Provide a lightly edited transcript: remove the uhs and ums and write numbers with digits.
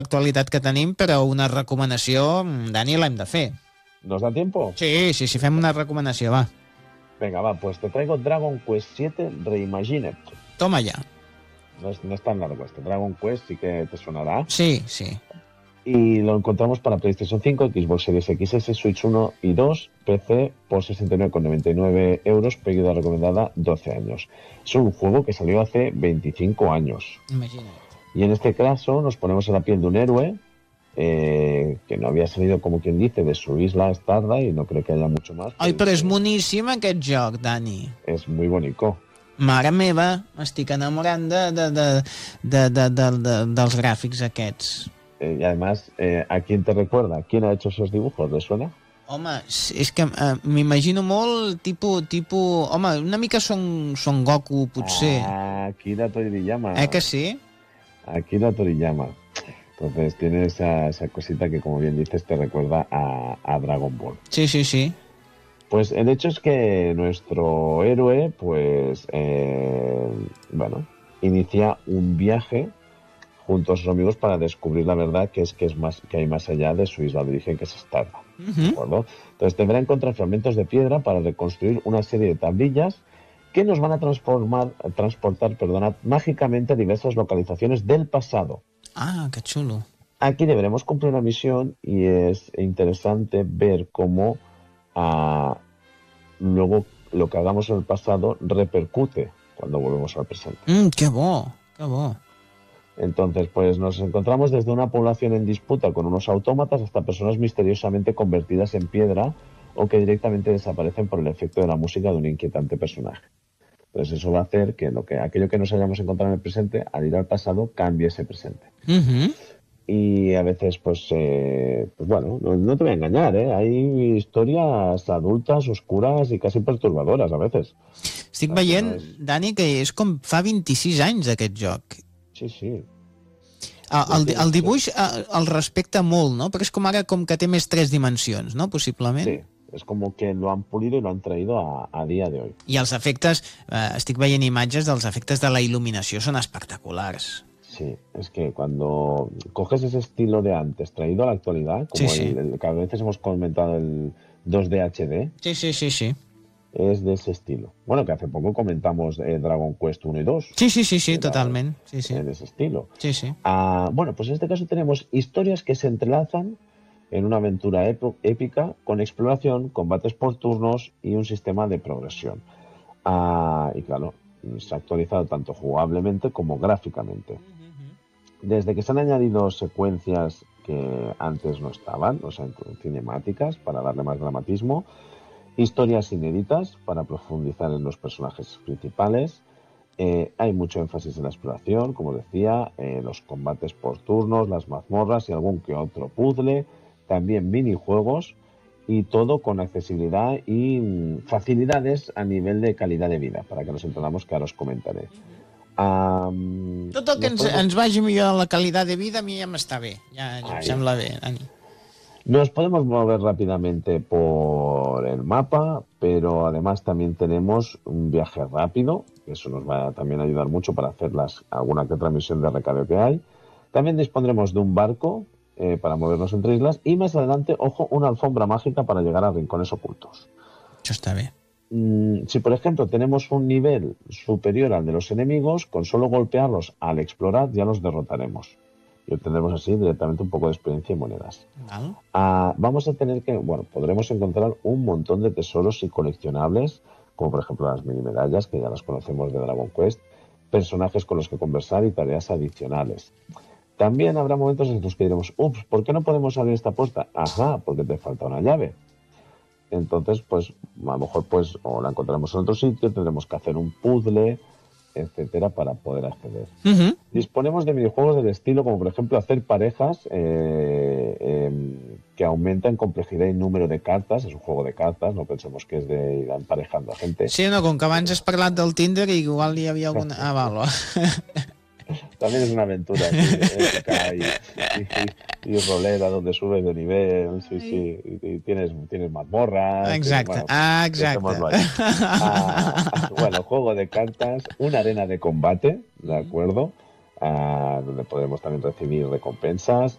l'actualitat que tenim, però una recomanació, Dani, l'hem de fer. ¿Nos da tiempo? Sí, fem una recomanació, va. Venga, va, pues te traigo Dragon Quest 7 Reimagined. Toma ja. No es tan largo este. Dragon Quest sí que te sonará. Sí. Y lo encontramos para PlayStation 5, Xbox Series XS, Switch 1 y 2, PC por 69,99 euros, pérdida recomendada 12 años. Es un juego que salió hace 25 años. Imagina't. Y en este caso nos ponemos en la piel de un héroe que no había salido, como quien dice, de su isla Stardust, y no creo que haya mucho más. Ai, però és boníssim aquest joc, Dani. Es muy bonito. Mare meva, m'estic enamorant dels gràfics aquests. Y además, ¿a quién te recuerda? ¿Quién ha hecho esos dibujos? ¿Le suena? Home, és que m'imagino molt tipus... Home, una mica Son Goku, potser. Akira Toriyama. Que sí? Akira Toriyama. Entonces tiene esa cosita que, como bien dices, te recuerda a Dragon Ball. Sí. Pues el hecho es que nuestro héroe, pues, inicia un viaje junto a sus amigos para descubrir la verdad, que hay más allá de su isla de origen, que es Stardust. ¿De acuerdo? Entonces deberá encontrar fragmentos de piedra para reconstruir una serie de tablillas que nos van a transportar mágicamente a diversas localizaciones del pasado. Qué chulo. Aquí deberemos cumplir una misión y es interesante ver cómo luego lo que hagamos en el pasado repercute cuando volvemos al presente. Qué bo. Entonces, pues nos encontramos desde una población en disputa con unos autómatas hasta personas misteriosamente convertidas en piedra o que directamente desaparecen por el efecto de la música de un inquietante personaje. Entonces eso va a hacer que aquello que nos hayamos encontrado en el presente, al ir al pasado, cambie ese presente. Y a veces, pues bueno, no te voy a engañar, hay historias adultas, oscuras y casi perturbadoras a veces. Estic veient, Dani, que és com fa 26 anys aquest joc. Sí. El dibuix el respecta molt, no? Però és com ara com que té més 3 dimensions, no? Possiblement. Sí, es como que lo han pulido y lo han traído a día de hoy. I els efectes, estic veient imatges dels efectes de la il·luminació, són espectaculars. Sí, es que cuando coges ese estilo de antes traído a la actualidad, como el que a veces hemos comentado el 2D HD, sí. Es de ese estilo. Bueno, que hace poco comentamos Dragon Quest 1 y 2. Sí, totalment. Sí. En ese estilo. Sí. Bueno, pues en este caso tenemos historias que se entrelazan en una aventura épica con exploración, combates por turnos y un sistema de progresión. Y claro, se ha actualizado tanto jugablemente como gráficamente. Desde que se han añadido secuencias que antes no estaban, o sea, cinemáticas para darle más dramatismo, historias inéditas para profundizar en los personajes principales. Hay mucho énfasis en la exploración, como decía, los combates por turnos, las mazmorras y algún que otro puzzle, también minijuegos, y todo con accesibilidad y facilidades a nivel de calidad de vida, para que nos entendamos, que ahora os comentaré. Tot el que ens vagi millor la qualitat de vida a mi ja m'està bé, ja em sembla bé, Dani. Nos podemos mover rápidamente por el mapa, pero además también tenemos un viaje rápido, que eso nos va a también ayudar mucho para hacer alguna que otra misión de recarga que hay. También dispondremos de un barco para movernos entre islas y más adelante, ojo, una alfombra mágica para llegar a rincones ocultos. Això està bé. Si, por ejemplo, tenemos un nivel superior al de los enemigos, con solo golpearlos al explorar ya los derrotaremos. Y obtendremos así directamente un poco de experiencia y monedas. Vamos a tener podremos encontrar un montón de tesoros y coleccionables, como por ejemplo las mini medallas, que ya las conocemos de Dragon Quest, personajes con los que conversar y tareas adicionales. También habrá momentos en los que diremos, ¿por qué no podemos abrir esta puerta? Porque te falta una llave. Entonces, pues, a lo mejor, pues, o la encontraremos en otro sitio, tendremos que hacer un puzzle, etcétera, para poder acceder. Disponemos de minijuegos del estilo, como por ejemplo hacer parejas que aumentan complejidad y número de cartas. Es un juego de cartas, no pensemos que es de ir emparejando a gente. Sí, no, com que abans has parlat del Tinder i igual hi havia alguna... val. También es una aventura épica y rolera donde subes de nivel, sí, y tienes mazmorras. Exacte. Bueno, juego de cartas, una arena de combate, ¿de acuerdo? Donde podemos también recibir recompensas,